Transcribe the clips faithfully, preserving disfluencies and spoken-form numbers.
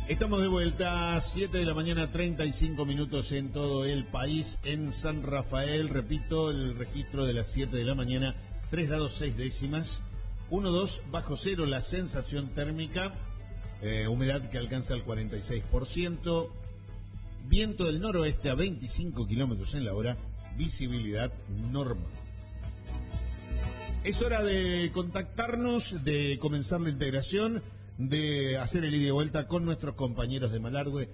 Estamos de vuelta, siete de la mañana, treinta y cinco minutos en todo el país. En San Rafael, repito, el registro de las siete de la mañana, tres grados seis décimas, uno coma dos bajo cero la sensación térmica, eh, humedad que alcanza el cuarenta y seis por ciento, viento del noroeste a veinticinco kilómetros en la hora, visibilidad normal. Es hora de contactarnos, de comenzar la integración, de hacer el ida y vuelta con nuestros compañeros de Malargüe.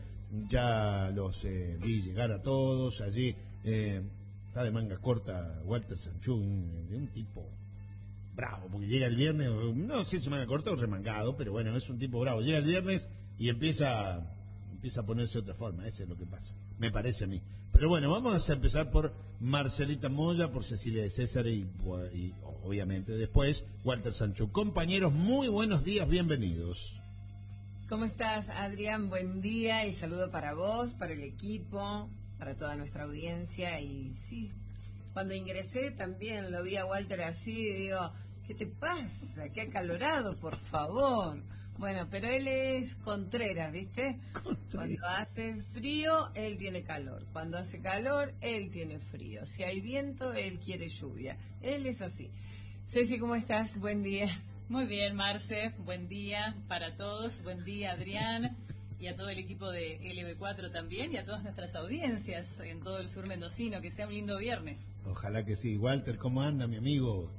Ya los eh, vi llegar a todos. Allí eh, está de manga corta Walter Sanchú, un, un tipo bravo, porque llega el viernes, no sé si manga corta o remangado, pero bueno, es un tipo bravo. Llega el viernes y empieza, empieza a ponerse de otra forma. Eso es lo que pasa, me parece a mí. Pero bueno, vamos a empezar por Marcelita Moya, por Cecilia de César y, y obviamente después Walter Sanchú. Compañeros, muy buenos días, bienvenidos. ¿Cómo estás, Adrián? Buen día, el saludo para vos, para el equipo, para toda nuestra audiencia. Y sí, cuando ingresé también lo vi a Walter así y digo, ¿qué te pasa? Qué acalorado, por favor. Bueno, pero él es Contreras, ¿viste? Cuando hace frío, él tiene calor. Cuando hace calor, él tiene frío. Si hay viento, él quiere lluvia. Él es así. Ceci, ¿cómo estás? Buen día. Muy bien, Marce. Buen día para todos. Buen día, Adrián. Y a todo el equipo de L B cuatro también. Y a todas nuestras audiencias en todo el sur mendocino. Que sea un lindo viernes. Ojalá que sí. Walter, ¿cómo anda, mi amigo?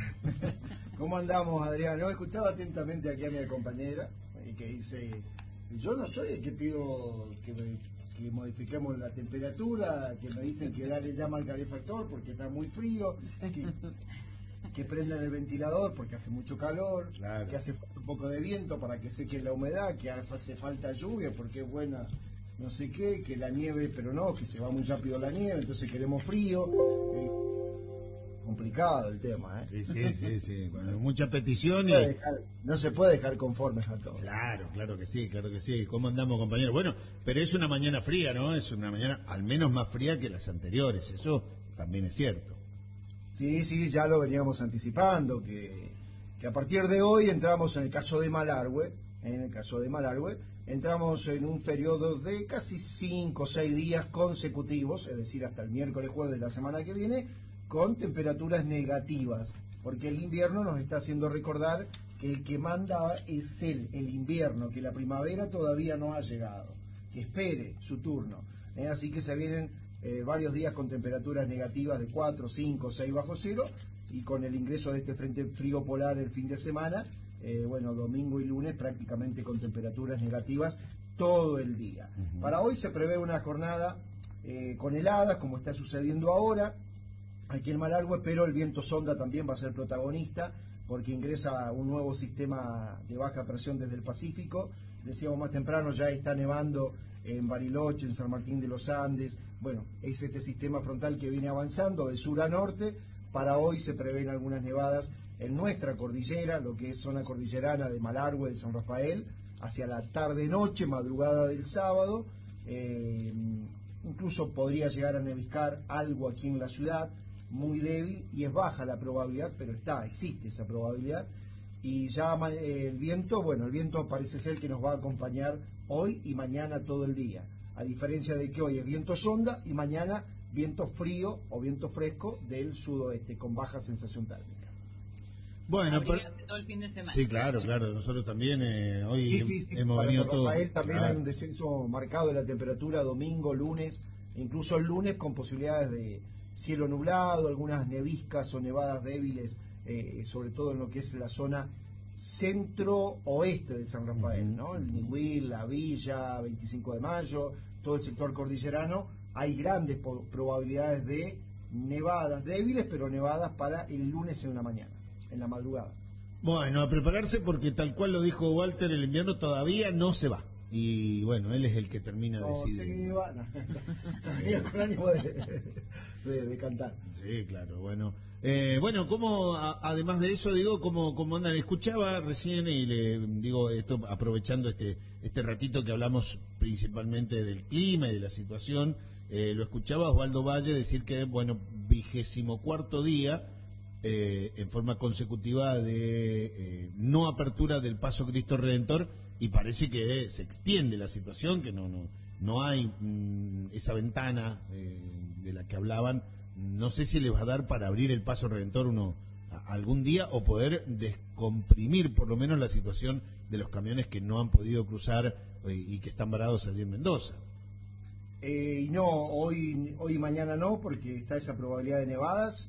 ¿Cómo andamos, Adrián? No, escuchaba atentamente aquí a mi compañera y que dice, yo no soy el que pido que, me, que modifiquemos la temperatura, que me dicen que dale llama al calefactor porque está muy frío, que, que prendan el ventilador porque hace mucho calor, claro, que hace un poco de viento para que seque la humedad, que hace falta lluvia porque es buena no sé qué, que la nieve, pero no, que se va muy rápido la nieve, entonces queremos frío. Eh, complicado el tema, ¿eh? Sí, sí, sí, sí. Bueno, mucha petición y... No se, dejar, no se puede dejar conformes a todos. Claro, claro que sí, claro que sí. ¿Cómo andamos, compañeros? Bueno, pero es una mañana fría, ¿no? Es una mañana al menos más fría que las anteriores, eso también es cierto. Sí, sí, ya lo veníamos anticipando, que, que a partir de hoy entramos en el caso de Malargüe, en el caso de Malargüe, entramos en un periodo de casi cinco o seis días consecutivos, es decir, hasta el miércoles, jueves de la semana que viene, con temperaturas negativas, porque el invierno nos está haciendo recordar que el que manda es él, el invierno, que la primavera todavía no ha llegado, que espere su turno. ¿eh? Así que se vienen eh, varios días con temperaturas negativas de cuatro, cinco, seis bajo cero, y con el ingreso de este frente frío polar el fin de semana, eh, bueno, domingo y lunes prácticamente con temperaturas negativas todo el día. Uh-huh. Para hoy se prevé una jornada eh, con heladas, como está sucediendo ahora aquí en Malargüe, pero el viento sonda también va a ser protagonista porque ingresa un nuevo sistema de baja presión desde el Pacífico. Decíamos más temprano, ya está nevando en Bariloche, en San Martín de los Andes. Bueno, es este sistema frontal que viene avanzando de sur a norte. Para hoy se prevén algunas nevadas en nuestra cordillera, lo que es zona cordillerana de Malargüe, de San Rafael, hacia la tarde-noche, madrugada del sábado. Eh, incluso podría llegar a neviscar algo aquí en la ciudad, muy débil, y es baja la probabilidad, pero está, existe esa probabilidad. Y ya eh, el viento, bueno, el viento parece ser que nos va a acompañar hoy y mañana todo el día, a diferencia de que hoy es viento sonda y mañana viento frío o viento fresco del sudoeste, con baja sensación térmica. Bueno, pero... todo el fin de semana. Sí, claro, claro, nosotros también eh, hoy sí, sí, sí. hemos Para venido San todos. Rafael también claro. Hay un descenso marcado de la temperatura domingo, lunes, incluso el lunes con posibilidades de cielo nublado, algunas neviscas o nevadas débiles, eh, sobre todo en lo que es la zona centro-oeste de San Rafael, uh-huh. ¿no? El Nihuil, La Villa, veinticinco de mayo, todo el sector cordillerano, hay grandes po- probabilidades de nevadas débiles, pero nevadas para el lunes en la mañana, en la madrugada. Bueno, a prepararse porque tal cual lo dijo Walter, el invierno todavía no se va. Y bueno, él es el que termina no, decidiendo. Todavía con ánimo de, de, de cantar. Sí, claro, bueno. Eh, bueno, como además de eso, digo, como, como andan, escuchaba recién y le digo esto aprovechando este, este ratito que hablamos principalmente del clima y de la situación, eh, lo escuchaba Osvaldo Valle decir que, bueno, vigésimo cuarto día, eh, en forma consecutiva de eh, no apertura del Paso Cristo Redentor y parece que se extiende la situación, que no no no hay mmm, esa ventana eh, de la que hablaban. No sé si les va a dar para abrir el Paso Redentor uno a, algún día, o poder descomprimir por lo menos la situación de los camiones que no han podido cruzar eh, y que están varados allí en Mendoza. Eh, y no, hoy, hoy y mañana no, porque está esa probabilidad de nevadas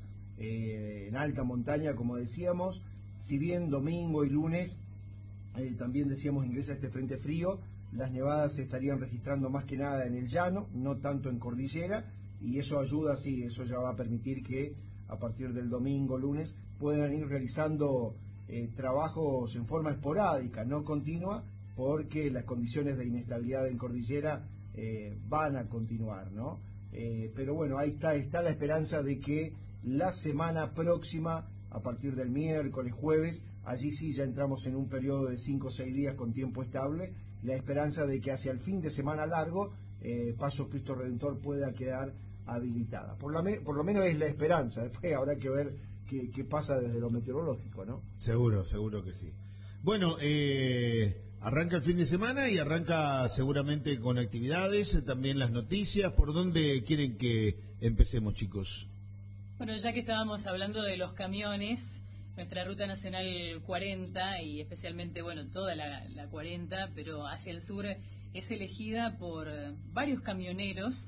eh, en alta montaña, como decíamos. Si bien domingo y lunes eh, también decíamos ingresa este frente frío, las nevadas se estarían registrando más que nada en el llano, no tanto en cordillera, y eso ayuda, sí, eso ya va a permitir que a partir del domingo, lunes, puedan ir realizando eh, trabajos en forma esporádica, no continua, porque las condiciones de inestabilidad en cordillera Eh, van a continuar, ¿no? Eh, pero bueno, ahí está, está la esperanza de que la semana próxima, a partir del miércoles, jueves, allí sí ya entramos en un periodo de cinco o seis días con tiempo estable, la esperanza de que hacia el fin de semana largo, eh, Paso Cristo Redentor pueda quedar habilitada. Por, la me, por lo menos es la esperanza, después habrá que ver qué, qué pasa desde lo meteorológico, ¿no? Seguro, seguro que sí. Bueno, eh... arranca el fin de semana y arranca seguramente con actividades, también las noticias. ¿Por dónde quieren que empecemos, chicos? Bueno, ya que estábamos hablando de los camiones, nuestra Ruta Nacional cuarenta, y especialmente, bueno, toda la, la cuarenta, pero hacia el sur, es elegida por varios camioneros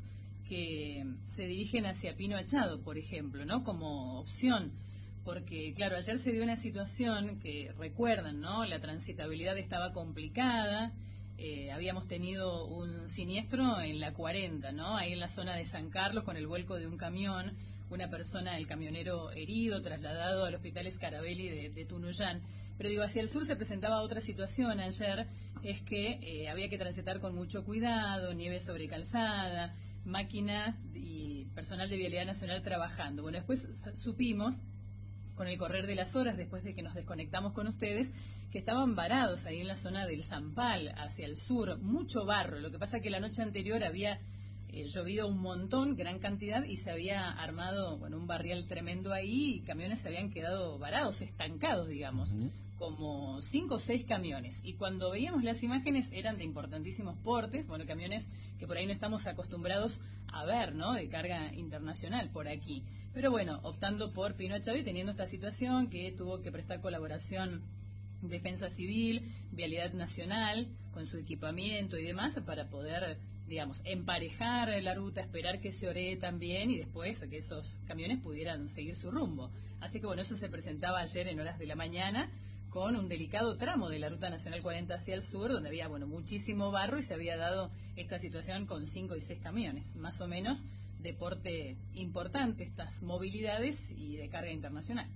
que se dirigen hacia Pino Achado, por ejemplo, ¿no? Como opción. Porque, claro, ayer se dio una situación que recuerdan, ¿no? La transitabilidad estaba complicada, eh, habíamos tenido un siniestro en la cuarenta, ¿no? Ahí en la zona de San Carlos, con el vuelco de un camión, una persona, el camionero herido, trasladado al hospital Scarabelli de, de Tunuyán. Pero digo, hacia el sur se presentaba otra situación ayer, es que eh, había que transitar con mucho cuidado, nieve sobre calzada, máquina y personal de Vialidad Nacional trabajando. Bueno, después supimos, con el correr de las horas, después de que nos desconectamos con ustedes, que estaban varados ahí en la zona del Zampal, hacia el sur, mucho barro. Lo que pasa que la noche anterior había eh, llovido un montón, gran cantidad, y se había armado, bueno, un barrial tremendo ahí, y camiones se habían quedado varados, estancados, digamos, uh-huh. como cinco o seis camiones. Y cuando veíamos las imágenes eran de importantísimos portes, bueno, camiones que por ahí no estamos acostumbrados a ver, ¿no?, de carga internacional por aquí. Pero bueno, optando por Pino Achado y teniendo esta situación que tuvo que prestar colaboración Defensa Civil, Vialidad Nacional, con su equipamiento y demás, para poder, digamos, emparejar la ruta, esperar que se oree también y después que esos camiones pudieran seguir su rumbo. Así que bueno, eso se presentaba ayer en horas de la mañana, con un delicado tramo de la Ruta Nacional cuarenta hacia el sur, donde había, bueno, muchísimo barro y se había dado esta situación con cinco y seis camiones, más o menos, de porte importante, estas movilidades y de carga internacional.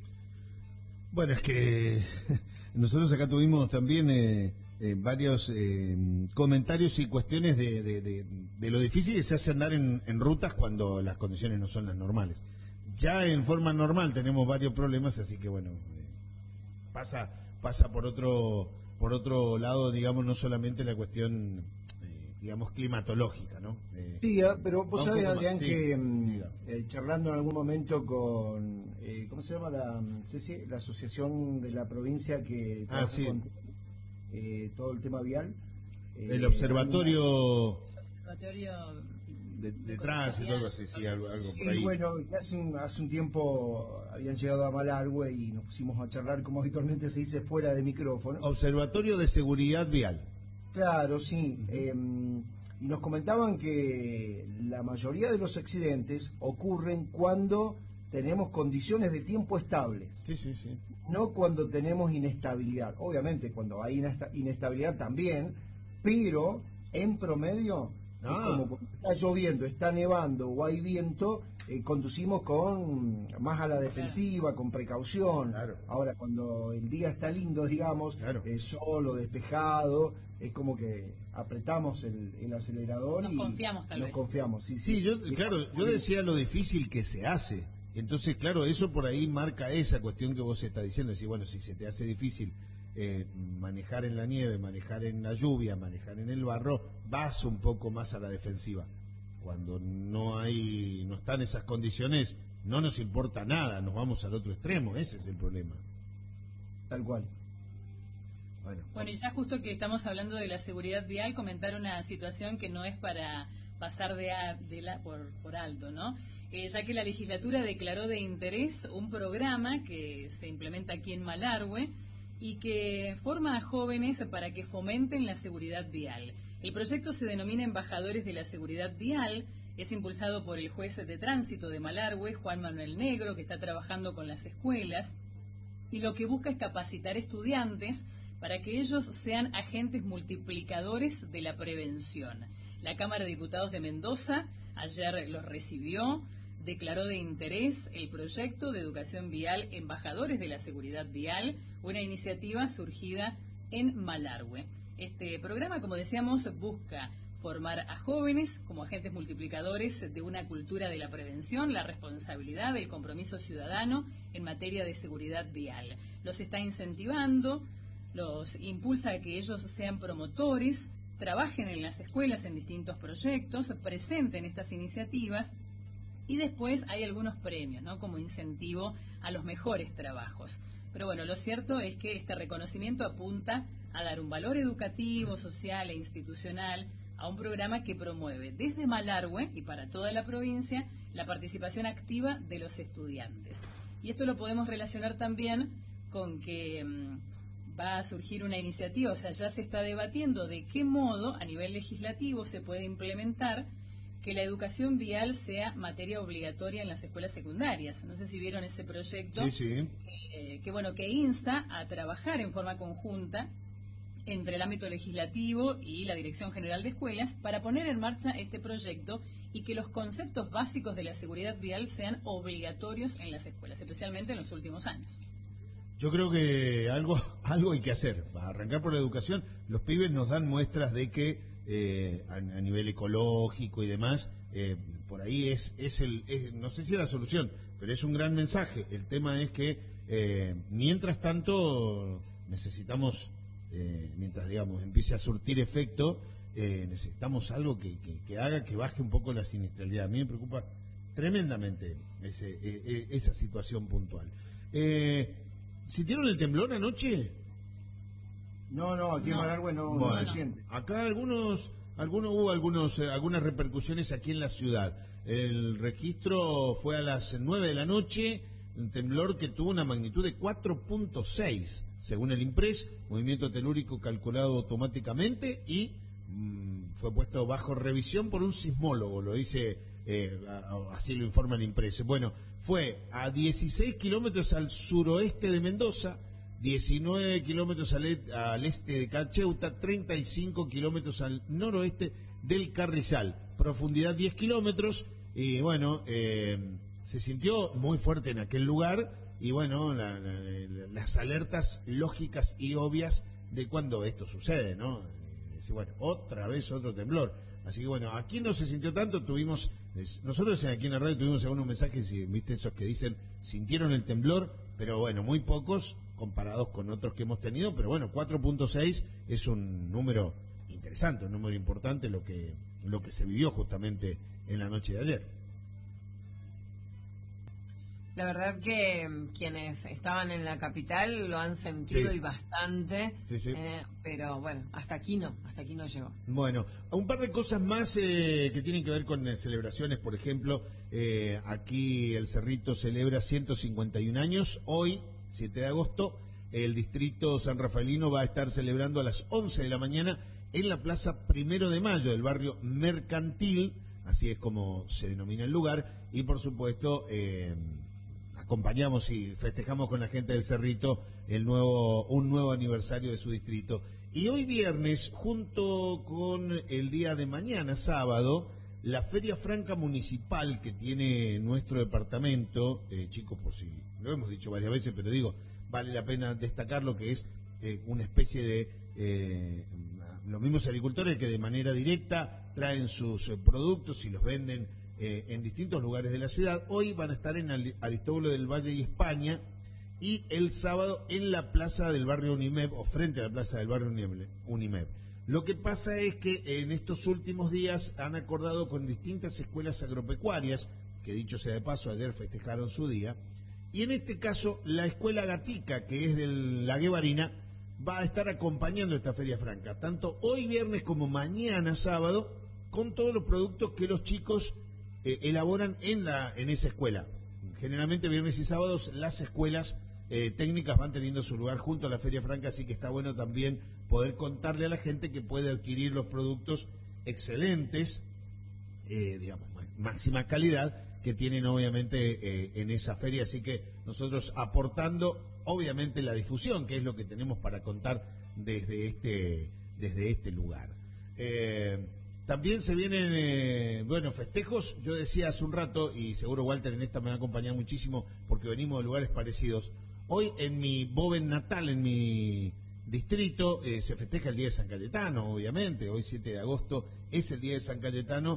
Bueno, es que nosotros acá tuvimos también eh, eh, varios eh, comentarios y cuestiones de, de, de, de lo difícil que se hace andar en, en rutas cuando las condiciones no son las normales. Ya en forma normal tenemos varios problemas, así que bueno, eh, pasa pasa por otro por otro lado, digamos, no solamente la cuestión, digamos, climatológica, ¿no? Eh, sí, pero vos sabés, Adrián, sí, que eh, charlando en algún momento con, eh, ¿cómo se llama? La, Ceci, la asociación de la provincia que ah, sí. con eh, todo el tema vial. Eh, el observatorio... observatorio de, de tránsito, algo así, sí, algo, algo sí, por ahí. Bueno, hace un, hace un tiempo habían llegado a Malargüe y nos pusimos a charlar, como habitualmente se dice, fuera de micrófono. Observatorio de Seguridad Vial. Claro, sí. Eh, y nos comentaban que la mayoría de los accidentes ocurren cuando tenemos condiciones de tiempo estables. Sí, sí, sí. No cuando tenemos inestabilidad. Obviamente, cuando hay inestabilidad también, pero en promedio, ah. como cuando está lloviendo, está nevando o hay viento, eh, conducimos con más a la defensiva, con precaución. Claro. Ahora, cuando el día está lindo, digamos, claro. eh, solo, despejado, es como que apretamos el, el acelerador nos y confiamos, tal nos vez. confiamos. Sí, sí, sí. yo, claro, yo decía lo difícil que se hace. Entonces, claro, eso por ahí marca esa cuestión que vos estás diciendo. Decir, bueno, si se te hace difícil eh, manejar en la nieve, manejar en la lluvia, manejar en el barro, vas un poco más a la defensiva. Cuando no hay, no están esas condiciones, no nos importa nada, nos vamos al otro extremo. Ese es el problema. Tal cual. Bueno, Bueno, y ya justo que estamos hablando de la seguridad vial, comentar una situación que no es para pasar de, a, de la, por, por alto, ¿no? Eh, ya que la legislatura declaró de interés un programa que se implementa aquí en Malargüe y que forma a jóvenes para que fomenten la seguridad vial. El proyecto se denomina Embajadores de la Seguridad Vial, es impulsado por el juez de tránsito de Malargüe, Juan Manuel Negro, que está trabajando con las escuelas, y lo que busca es capacitar estudiantes para que ellos sean agentes multiplicadores de la prevención. La Cámara de Diputados de Mendoza ayer los recibió, declaró de interés el proyecto de educación vial Embajadores de la Seguridad Vial, una iniciativa surgida en Malargüe. Este programa, como decíamos, busca formar a jóvenes como agentes multiplicadores de una cultura de la prevención, la responsabilidad, el compromiso ciudadano en materia de seguridad vial. Los está incentivando, los impulsa a que ellos sean promotores, trabajen en las escuelas en distintos proyectos, presenten estas iniciativas y después hay algunos premios, ¿no?, como incentivo a los mejores trabajos. Pero bueno, lo cierto es que este reconocimiento apunta a dar un valor educativo, social e institucional a un programa que promueve desde Malargüe y para toda la provincia la participación activa de los estudiantes. Y esto lo podemos relacionar también con que mmm, va a surgir una iniciativa, o sea, ya se está debatiendo de qué modo a nivel legislativo se puede implementar que la educación vial sea materia obligatoria en las escuelas secundarias. No sé si vieron ese proyecto, sí, sí. Eh, que bueno, que insta a trabajar en forma conjunta entre el ámbito legislativo y la Dirección General de Escuelas para poner en marcha este proyecto y que los conceptos básicos de la seguridad vial sean obligatorios en las escuelas, especialmente en los últimos años. Yo creo que algo, algo hay que hacer. Para arrancar por la educación, los pibes nos dan muestras de que eh, a, a nivel ecológico y demás, eh, por ahí es, es el, es, no sé si es la solución, pero es un gran mensaje. El tema es que eh, mientras tanto necesitamos... Eh, mientras, digamos, empiece a surtir efecto, eh, necesitamos algo que, que, que haga que baje un poco la siniestralidad. A mí me preocupa tremendamente ese, eh, esa situación puntual. Eh, ¿Sintieron el temblor anoche? No, no, aquí no. En Malargüe no, Bueno, no se siente. Acá algunos, algunos hubo algunos, eh, algunas repercusiones aquí en la ciudad. El registro fue a las nueve de la noche, un temblor que tuvo una magnitud de cuatro punto seis. Según el IMPRES, movimiento telúrico calculado automáticamente y mmm, fue puesto bajo revisión por un sismólogo, lo dice, eh, así lo informa el IMPRES. Bueno, fue a dieciséis kilómetros al suroeste de Mendoza, diecinueve kilómetros al, e al este de Cacheuta, treinta y cinco kilómetros al noroeste del Carrizal, profundidad diez kilómetros, y bueno, eh, se sintió muy fuerte en aquel lugar. Y bueno, la, la, la, las alertas lógicas y obvias de cuando esto sucede, ¿no? Eh, decir, bueno, otra vez otro temblor. Así que bueno, aquí no se sintió tanto, tuvimos, es, nosotros aquí en la radio tuvimos algunos mensajes, y viste esos que dicen, sintieron el temblor, pero bueno, muy pocos comparados con otros que hemos tenido, pero bueno, cuatro punto seis es un número interesante, un número importante, lo que, lo que se vivió justamente en la noche de ayer. La verdad que quienes estaban en la capital lo han sentido sí. y bastante, sí, sí. Eh, pero bueno, hasta aquí no, hasta aquí no llegó. Bueno, un par de cosas más eh, que tienen que ver con eh, celebraciones, por ejemplo, eh, aquí el Cerrito celebra ciento cincuenta y un años, hoy, siete de agosto, el distrito San Rafaelino va a estar celebrando a las once de la mañana en la Plaza Primero de Mayo del barrio Mercantil, así es como se denomina el lugar, y por supuesto... Eh, acompañamos y festejamos con la gente del Cerrito el nuevo, un nuevo aniversario de su distrito. Y hoy viernes, junto con el día de mañana, sábado, la Feria Franca Municipal que tiene nuestro departamento, eh, chicos, por si lo hemos dicho varias veces, pero digo, vale la pena destacar lo que es eh, una especie de... Eh, los mismos agricultores que de manera directa traen sus eh, productos y los venden Eh, en distintos lugares de la ciudad. Hoy van a estar en Aristóbulo del Valle y España, y el sábado en la plaza del barrio Unimeb, o frente a la plaza del barrio Unimeb. Lo que pasa es que en estos últimos días han acordado con distintas escuelas agropecuarias, que dicho sea de paso, ayer festejaron su día, y en este caso la escuela Gatica, que es de la Guevarina, va a estar acompañando esta Feria Franca, tanto hoy viernes como mañana sábado, con todos los productos que los chicos eh, elaboran en, la, en esa escuela. Generalmente viernes y sábados las escuelas eh, técnicas van teniendo su lugar junto a la Feria Franca, así que está bueno también poder contarle a la gente que puede adquirir los productos excelentes, eh, digamos, máxima calidad, que tienen obviamente eh, en esa feria, así que nosotros aportando obviamente la difusión, que es lo que tenemos para contar desde este, desde este lugar. Eh, también se vienen, eh, bueno, festejos, yo decía hace un rato, y seguro Walter en esta me va a acompañar muchísimo, porque venimos de lugares parecidos. Hoy en mi Boven natal, en mi distrito, eh, se festeja el Día de San Cayetano, obviamente, hoy siete de agosto es el Día de San Cayetano,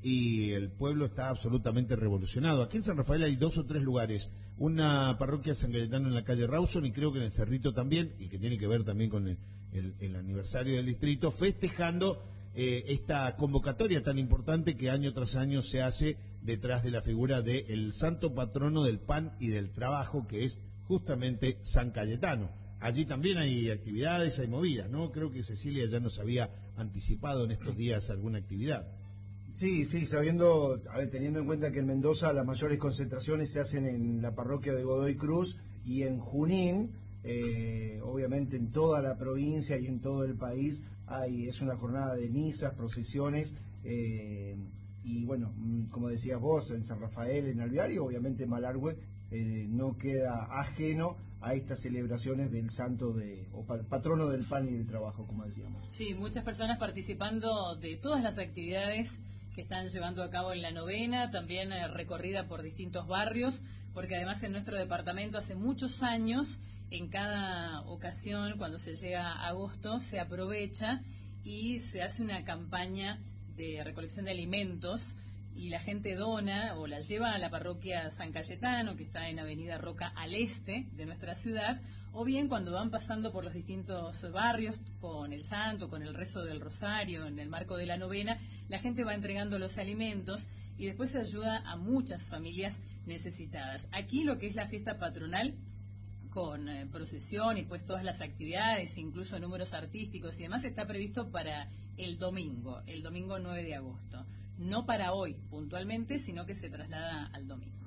y el pueblo está absolutamente revolucionado. Aquí en San Rafael hay dos o tres lugares, una parroquia San Cayetano en la calle Rawson y creo que en el Cerrito también, y que tiene que ver también con el, el, el aniversario del distrito, festejando eh, esta convocatoria tan importante que año tras año se hace detrás de la figura del santo patrono del pan y del trabajo, que es justamente San Cayetano. Allí también hay actividades, hay movidas, ¿no? Creo que Cecilia ya nos había anticipado en estos días alguna actividad. Sí, sí, sabiendo, a ver, teniendo en cuenta que en Mendoza las mayores concentraciones se hacen en la parroquia de Godoy Cruz y en Junín, eh, obviamente en toda la provincia y en todo el país hay, es una jornada de misas, procesiones, eh, y bueno, como decías vos, en San Rafael, en Alvear y obviamente en Malargüe, eh, no queda ajeno a estas celebraciones del santo de o patrono del pan y del trabajo, como decíamos. Sí, muchas personas participando de todas las actividades que están llevando a cabo en la novena, también eh, recorrida por distintos barrios, porque además en nuestro departamento hace muchos años, en cada ocasión, cuando se llega a agosto, se aprovecha y se hace una campaña de recolección de alimentos, y la gente dona o la lleva a la parroquia San Cayetano, que está en Avenida Roca al este de nuestra ciudad, o bien cuando van pasando por los distintos barrios con el santo, con el rezo del rosario, en el marco de la novena, la gente va entregando los alimentos y después se ayuda a muchas familias necesitadas. Aquí lo que es la fiesta patronal, con eh, procesión y pues todas las actividades, incluso números artísticos y demás, está previsto para el domingo, el domingo nueve de agosto. No para hoy puntualmente, sino que se traslada al domingo.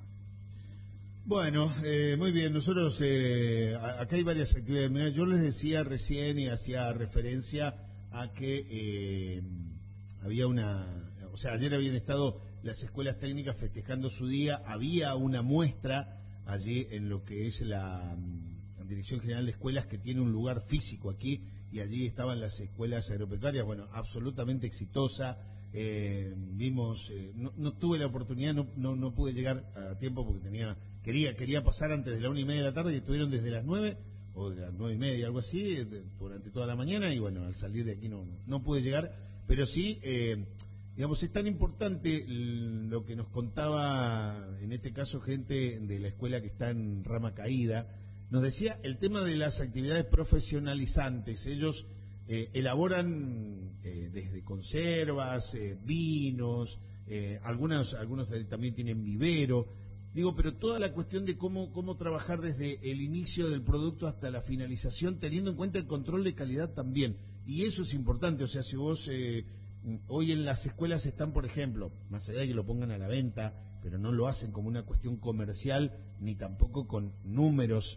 Bueno, eh, muy bien, nosotros eh, acá hay varias actividades. Mirá, yo les decía recién y hacía referencia a que eh, había una, o sea, ayer habían estado las escuelas técnicas festejando su día, había una muestra allí en lo que es la, la Dirección General de Escuelas, que tiene un lugar físico aquí, y allí estaban las escuelas agropecuarias, bueno, absolutamente exitosa. Eh, vimos, eh, no, no tuve la oportunidad, no, no, no pude llegar a tiempo porque tenía, quería, quería pasar antes de la una y media de la tarde, y estuvieron desde las nueve o de las nueve y media, algo así, de, durante toda la mañana, y bueno, al salir de aquí no, no, no pude llegar, pero sí, eh, digamos, es tan importante lo que nos contaba, en este caso, gente de la escuela que está en Rama Caída, nos decía el tema de las actividades profesionalizantes. Ellos eh, elaboran eh, desde conservas, eh, vinos, eh, algunos, algunos también tienen vivero, digo, pero toda la cuestión de cómo, cómo trabajar desde el inicio del producto hasta la finalización, teniendo en cuenta el control de calidad también, y eso es importante. O sea, si vos eh, hoy en las escuelas están, por ejemplo, más allá de que lo pongan a la venta, pero no lo hacen como una cuestión comercial, ni tampoco con números,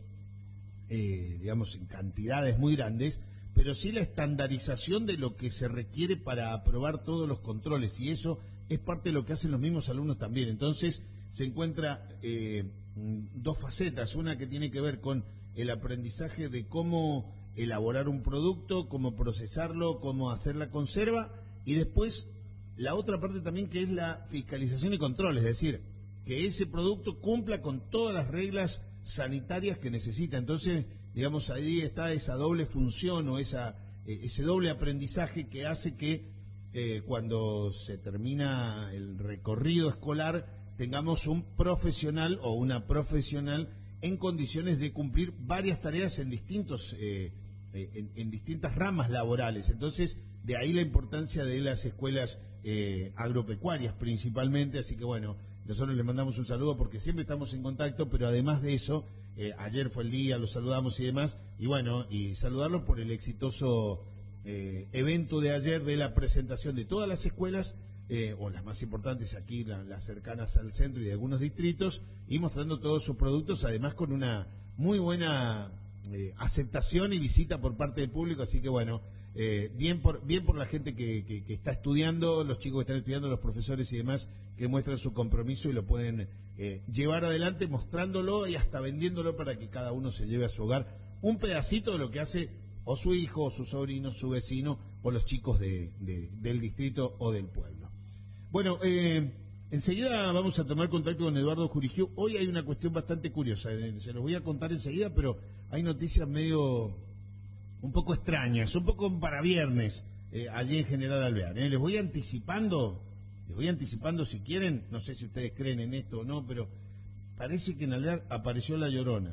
eh, digamos, en cantidades muy grandes, pero sí la estandarización de lo que se requiere para aprobar todos los controles, y eso es parte de lo que hacen los mismos alumnos también. Entonces se encuentra eh, dos facetas, una que tiene que ver con el aprendizaje de cómo elaborar un producto, cómo procesarlo, cómo hacer la conserva, y después la otra parte también, que es la fiscalización y control, es decir, que ese producto cumpla con todas las reglas sanitarias que necesita. Entonces, digamos, ahí está esa doble función o esa eh, ese doble aprendizaje que hace que eh, cuando se termina el recorrido escolar tengamos un profesional o una profesional en condiciones de cumplir varias tareas en distintos eh, en, en distintas ramas laborales. Entonces, de ahí la importancia de las escuelas eh, agropecuarias principalmente. Así que bueno, nosotros les mandamos un saludo porque siempre estamos en contacto, pero además de eso, eh, ayer fue el día, los saludamos y demás, y bueno, y saludarlos por el exitoso eh, evento de ayer de la presentación de todas las escuelas, eh, o las más importantes aquí, la, las cercanas al centro y de algunos distritos, y mostrando todos sus productos, además con una muy buena eh, aceptación y visita por parte del público, así que bueno, Eh, bien por bien por la gente que, que, que está estudiando, los chicos que están estudiando, los profesores y demás, que muestran su compromiso y lo pueden eh, llevar adelante mostrándolo y hasta vendiéndolo para que cada uno se lleve a su hogar un pedacito de lo que hace o su hijo, o su sobrino, su vecino, o los chicos de, de, del distrito o del pueblo. Bueno, eh, enseguida vamos a tomar contacto con Eduardo Jurigiu. Hoy hay una cuestión bastante curiosa, eh, se los voy a contar enseguida, pero hay noticias medio... un poco extrañas, un poco para viernes, eh, allí en General Alvear. ¿eh? Les voy anticipando, les voy anticipando si quieren, no sé si ustedes creen en esto o no, pero parece que en Alvear apareció la Llorona.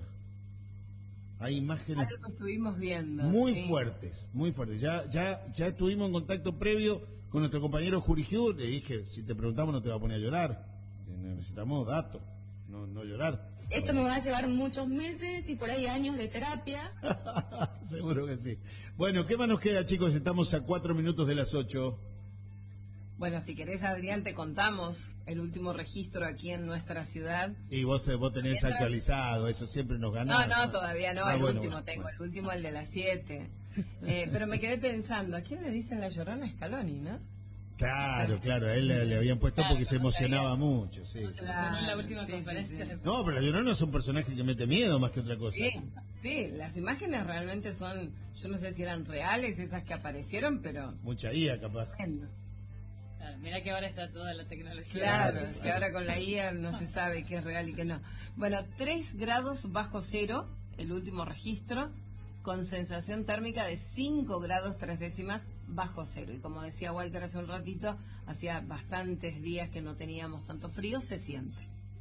Hay imágenes Algo estuvimos viendo, muy sí. fuertes, muy fuertes. Ya, ya, ya estuvimos en contacto previo con nuestro compañero Jurigiu, le dije, si te preguntamos no te va a poner a llorar, necesitamos datos, no, no llorar. Esto me va a llevar muchos meses y por ahí años de terapia. Seguro que sí. Bueno, ¿qué más nos queda, chicos? Estamos a cuatro minutos de las ocho. Bueno, si querés, Adrián, te contamos el último registro aquí en nuestra ciudad. Y vos, vos tenés Mientras... actualizado, eso siempre nos No, ganás. no, todavía no, ah, el bueno, último bueno, tengo, bueno. el último, el de las siete. Eh, pero me quedé pensando, ¿a quién le dicen la Llorona? Scaloni, ¿no? Claro, claro, a él le, le habían puesto Claro, porque se como emocionaba sabía. mucho, sí. Se mencionó en la última Sí, conferencia. sí, sí. No, pero la Llorona es un personaje que mete miedo más que otra cosa. Sí, sí, las imágenes realmente son, yo no sé si eran reales esas que aparecieron, pero... Mucha I A, capaz. Bueno, Claro, mira que ahora está toda la tecnología. claro, es que ahora con la I A no se sabe qué es real y qué no. Bueno, tres grados bajo cero, el último registro, con sensación térmica de cinco grados tres décimas bajo cero. Y como decía Walter hace un ratito, hacía bastantes días que no teníamos tanto frío, se siente.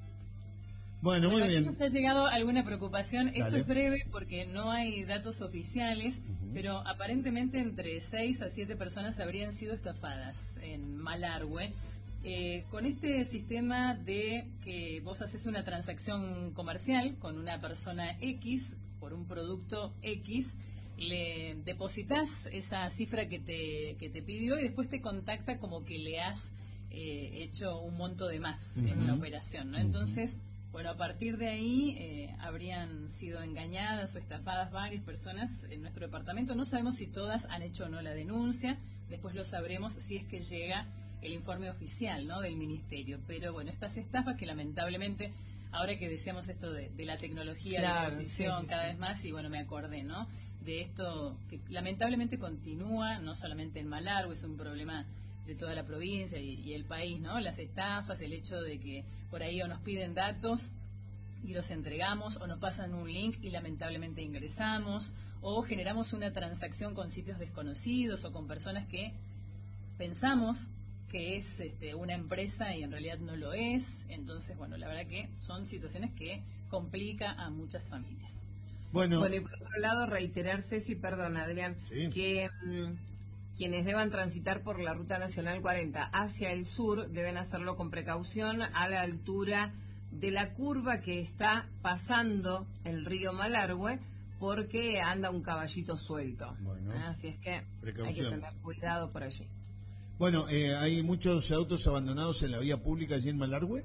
Bueno, muy Bueno, aquí bien. nos ha llegado alguna preocupación. Esto Dale. es breve porque no hay datos oficiales, pero aparentemente entre seis a siete personas habrían sido estafadas en Malargüe. Eh, con este sistema de que vos haces una transacción comercial con una persona X por un producto X, le depositas esa cifra que te, que te pidió y después te contacta como que le has eh, hecho un monto de más en una operación, ¿no? Entonces, bueno, a partir de ahí eh, habrían sido engañadas o estafadas varias personas en nuestro departamento. No sabemos si todas han hecho o no la denuncia, después lo sabremos si es que llega el informe oficial, ¿no?, del ministerio. Pero bueno, estas estafas que lamentablemente, ahora que decíamos esto de, de la tecnología Claro, de la posición sí, sí, cada sí. vez más, y bueno, me acordé, ¿no?, de esto que lamentablemente continúa, no solamente en Malargüe, es un problema de toda la provincia y, y el país, ¿no? Las estafas, el hecho de que por ahí o nos piden datos y los entregamos, o nos pasan un link y lamentablemente ingresamos, o generamos una transacción con sitios desconocidos o con personas que pensamos que es este, una empresa y en realidad no lo es. Entonces, bueno, la verdad que son situaciones que complica a muchas familias. Bueno, Bueno, y por otro lado, reiterar, Ceci, perdón, Adrián, Sí. que mm, quienes deban transitar por la Ruta Nacional cuarenta hacia el sur deben hacerlo con precaución a la altura de la curva que está pasando el río Malargüe, porque anda un caballito suelto. Bueno. Así es que hay que Precaución. tener cuidado por allí. bueno eh, hay muchos autos abandonados en la vía pública allí en Malargüe.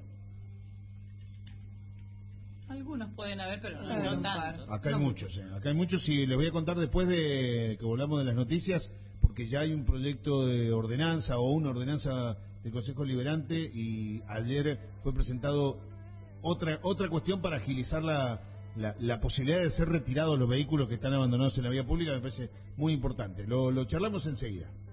Algunos pueden haber, pero no, Ah, no un par. tanto. Acá hay No muchos, eh, acá hay muchos y les voy a contar después de que volvamos de las noticias, porque ya hay un proyecto de ordenanza o una ordenanza del Consejo Liberante y ayer fue presentado otra otra cuestión para agilizar la, la, la posibilidad de ser retirados los vehículos que están abandonados en la vía pública. Me parece muy importante. Lo, lo charlamos enseguida.